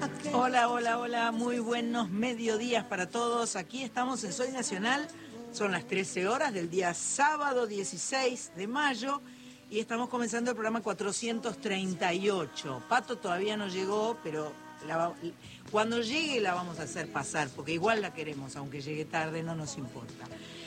Hola, hola, hola, muy buenos mediodías para todos. Aquí estamos en Soy Nacional, son las 13 horas del día sábado 16 de mayo y estamos comenzando el programa 438. Pato todavía no llegó, pero cuando llegue la vamos a hacer pasar, porque igual la queremos, aunque llegue tarde, no nos importa.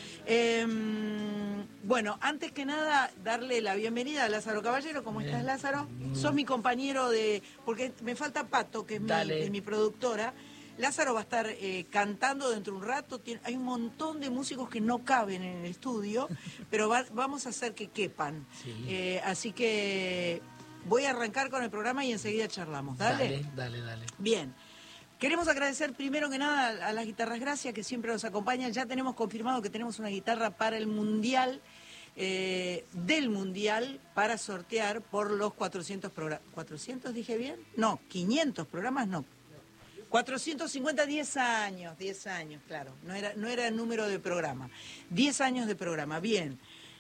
Bueno, antes que nada, darle la bienvenida a Lázaro Caballero. ¿Cómo estás, Lázaro? Sos mi compañero porque me falta Pato, que es mi productora. Lázaro va a estar cantando dentro de un rato. Hay un montón de músicos que no caben en el estudio, pero vamos a hacer que quepan. Sí. Así que voy a arrancar con el programa y enseguida charlamos. ¿Dale? Dale. Bien. Queremos agradecer primero que nada a las Guitarras Gracia, que siempre nos acompañan. Ya tenemos confirmado que tenemos una guitarra para el Mundial, del Mundial, para sortear por los 400 programas. ¿400 dije bien? No, 500 programas no. 450, 10 años, claro. No era el número de programa. 10 años de programa, bien.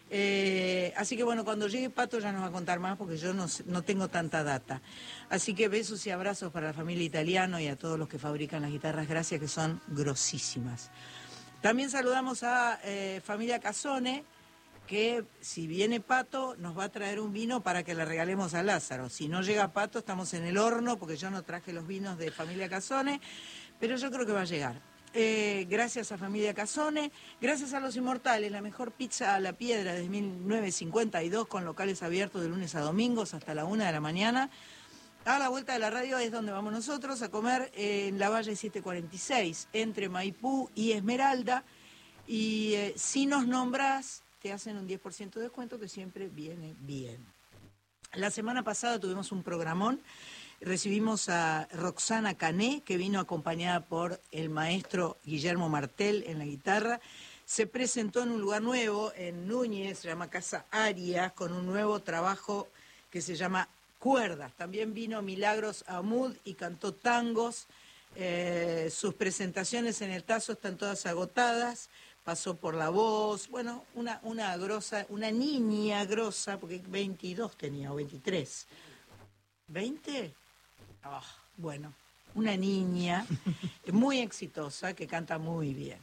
Así que bueno, cuando llegue Pato ya nos va a contar más porque yo no tengo tanta data. Así que besos y abrazos para la familia Italiano y a todos los que fabrican las guitarras Gracia, que son grosísimas. También saludamos a familia Casone, que si viene Pato nos va a traer un vino para que le regalemos a Lázaro. Si no llega Pato estamos en el horno porque yo no traje los vinos de familia Casone, pero yo creo que va a llegar. Gracias a familia Casone, gracias a Los Inmortales, la mejor pizza a la piedra desde 1952, con locales abiertos de lunes a domingos hasta la 1 de la mañana. A la vuelta de la radio es donde vamos nosotros a comer, en la Valle 746, entre Maipú y Esmeralda. Y si nos nombras, te hacen un 10% de descuento, que siempre viene bien. La semana pasada tuvimos un programón. Recibimos a Roxana Cané, que vino acompañada por el maestro Guillermo Martel en la guitarra. Se presentó en un lugar nuevo, en Núñez, se llama Casa Arias, con un nuevo trabajo que se llama Cuerdas. También vino Milagros Amud y cantó tangos. Sus presentaciones en el Tazo están todas agotadas. Pasó por La Voz, bueno, una niña grosa, porque 22 tenía, o 23. ¿20? Oh, bueno, una niña muy exitosa que canta muy bien.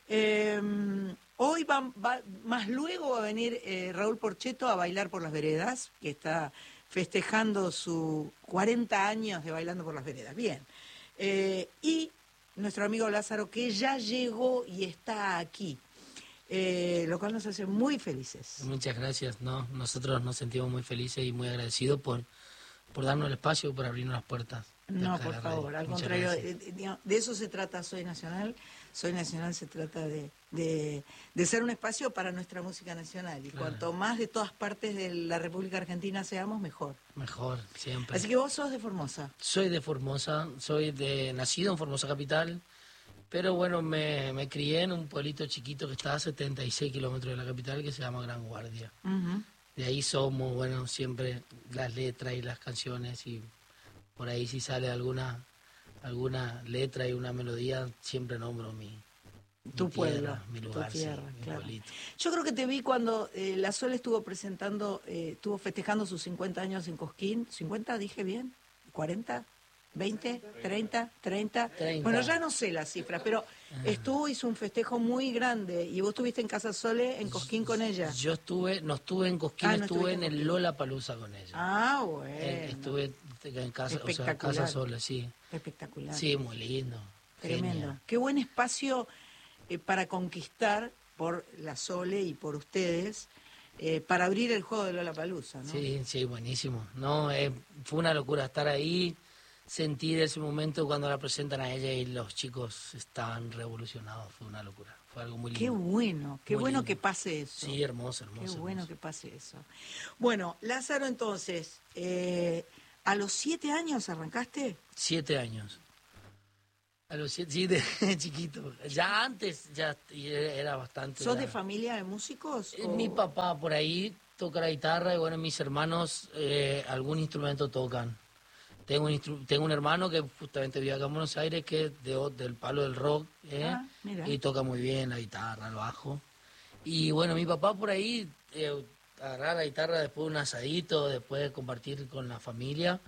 Hoy más luego va a venir Raúl Porchetto a bailar por las veredas, que está festejando sus 40 años de Bailando por las Veredas. Bien. Y nuestro amigo Lázaro, que ya llegó y está aquí. Lo cual nos hace muy felices. Muchas gracias. Nosotros nos sentimos muy felices y muy agradecidos por darnos el espacio, por abrirnos las puertas. No, por favor, al contrario, de eso se trata Soy Nacional. Soy Nacional se trata de ser un espacio para nuestra música nacional. Y cuanto más de todas partes de la República Argentina seamos, mejor. Mejor, siempre. Así que vos sos de Formosa. Soy de Formosa, nacido en Formosa Capital, pero bueno, me crié en un pueblito chiquito que está a 76 kilómetros de la capital, que se llama Gran Guardia. Uh-huh. De ahí somos, bueno, siempre las letras y las canciones, y por ahí si sale alguna letra y una melodía, siempre nombro tu pueblo, tierra, mi lugar, tu tierra, sí, claro. mi pueblito. Yo creo que te vi cuando la Sol estuvo festejando sus 50 años en Cosquín. ¿50 dije bien? ¿40? ¿20? ¿30? Bueno, ya no sé las cifras, pero hizo un festejo muy grande. Y vos estuviste en Casa Sole, en Cosquín con ella. No estuve en Cosquín, estuve en el Lollapalooza con ella. Ah, bueno. Estuve en Casa Sole, sí. Espectacular. Sí, muy lindo. Tremendo. Genial. Qué buen espacio para conquistar por la Sole y por ustedes, para abrir el juego de Lollapalooza, ¿no? Sí, buenísimo. No, fue una locura estar ahí. Sentir ese momento cuando la presentan a ella y los chicos estaban revolucionados, fue una locura, fue algo muy lindo. Qué bueno que pase eso. Sí, hermoso. Qué bueno que pase eso. Bueno, Lázaro, entonces, ¿a los 7 años arrancaste? 7 años. A los 7, sí, de chiquito. Ya antes, ya era bastante. ¿Sos de familia de músicos? Mi papá por ahí toca la guitarra y bueno, mis hermanos algún instrumento tocan. Tengo un hermano que justamente vive acá en Buenos Aires, que es del palo del rock, y toca muy bien la guitarra, el bajo. Y bueno, mi papá por ahí agarrar la guitarra después de un asadito, después de compartir con la familia,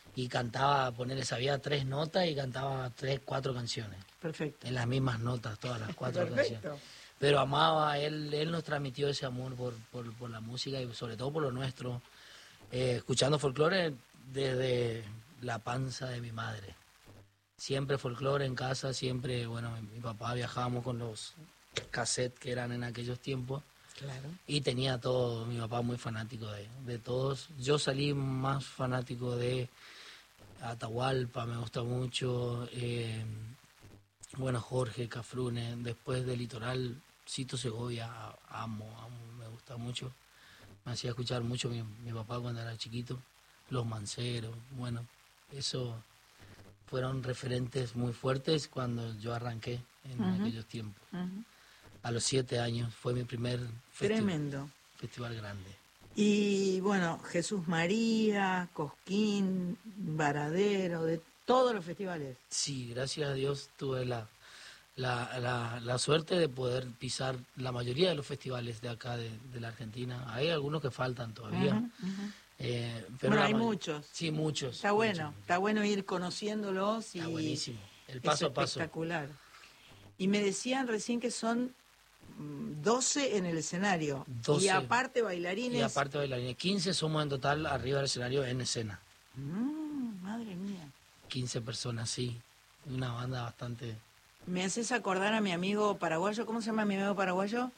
y cantaba, ponerle, sabía 3 notas y cantaba 3, 4 canciones. Perfecto. En las mismas notas, todas las 4 Perfecto. canciones. Pero amaba, él nos transmitió ese amor por la música y sobre todo por lo nuestro. Escuchando folclore desde la panza de mi madre. Siempre folclore en casa, siempre, bueno, mi papá viajábamos con los cassettes que eran en aquellos tiempos. Claro. Y tenía todo, mi papá muy fanático de todos. Yo salí más fanático de Atahualpa, me gusta mucho. Bueno, Jorge Cafrune, después de Litoral, Cito Segovia, amo, me gusta mucho. Me hacía escuchar mucho mi papá cuando era chiquito, Los Manceros, bueno, eso fueron referentes muy fuertes cuando yo arranqué en aquellos tiempos. A los 7 años fue mi primer festival grande. Y bueno, Jesús María, Cosquín, Varadero, de todos los festivales. Sí, gracias a Dios tuve la suerte de poder pisar la mayoría de los festivales de acá de la Argentina. Hay algunos que faltan todavía. Pero bueno, hay muchos. Sí, muchos. Está bueno, está bueno ir conociéndolos. Está buenísimo, el paso a paso. Espectacular. Y me decían recién que son 12 en el escenario. 12. Y aparte bailarines. Y aparte bailarines. 15 somos en total arriba del escenario en escena. Madre mía. 15 personas, sí. Una banda bastante... Me haces acordar a mi amigo paraguayo. ¿Cómo se llama mi amigo paraguayo?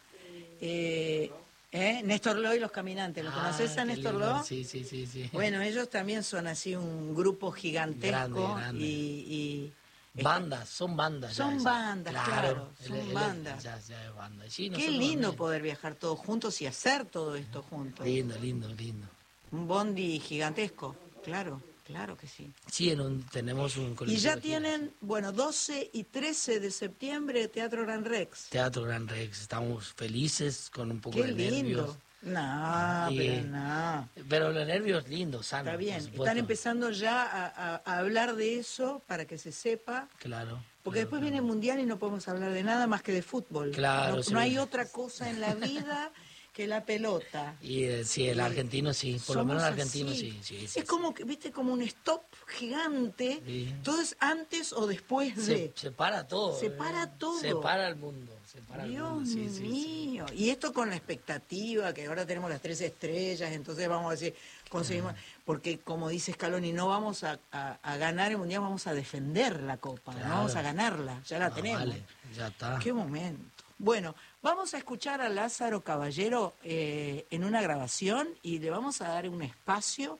Néstor Lo y los Caminantes. ¿Lo conoces a Néstor Lo? Sí. Bueno, ellos también son así un grupo gigantesco. Grande. Y bandas, son bandas. Son bandas, claro. Son bandas. Ya es banda. Sí, qué lindo también poder viajar todos juntos y hacer todo esto juntos. Lindo. Un bondi gigantesco, claro que sí. Sí, tenemos un colectivo. Y ya tienen, 12 y 13 de septiembre, Teatro Gran Rex. Teatro Gran Rex, estamos felices con un poco de nervios. Qué lindo. Pero no. Pero los nervios lindos, sanos. Está bien, están empezando ya a hablar de eso para que se sepa. Claro. Porque después viene el Mundial y no podemos hablar de nada más que de fútbol. Claro. No hay otra cosa en la vida que la pelota. Y sí, el argentino sí, por lo menos el argentino sí. Es como que, viste, como un stop gigante. Sí. Entonces, antes o después de. Se para todo. Se para todo. Se para el mundo. Dios mío. Y esto con la expectativa, que ahora tenemos las 3 estrellas, entonces vamos a decir, conseguimos. Porque, como dice Scaloni, no vamos a ganar el Mundial, vamos a defender la Copa. No vamos a ganarla. Ya la tenemos. Vale, ya está. Qué momento. Bueno, vamos a escuchar a Lázaro Caballero en una grabación y le vamos a dar un espacio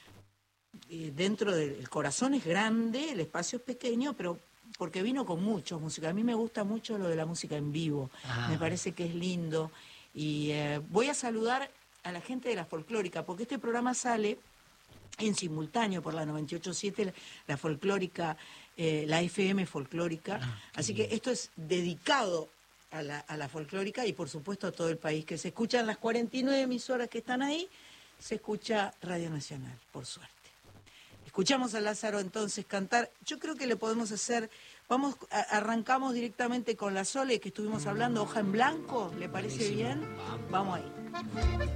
dentro del corazón. Es grande, el espacio es pequeño, pero porque vino con muchos músicos. A mí me gusta mucho lo de la música en vivo, me parece que es lindo. Y voy a saludar a la gente de la folclórica, porque este programa sale en simultáneo por la 98.7, la folclórica, la FM folclórica. Así que esto es dedicado a la folclórica y por supuesto a todo el país, que se escuchan las 49 emisoras que están ahí, se escucha Radio Nacional, por suerte. Escuchamos a Lázaro entonces cantar. Yo creo que le podemos hacer, arrancamos directamente con la Sole que estuvimos hablando, Hoja en Blanco, ¿le parece bien? Vamos ahí.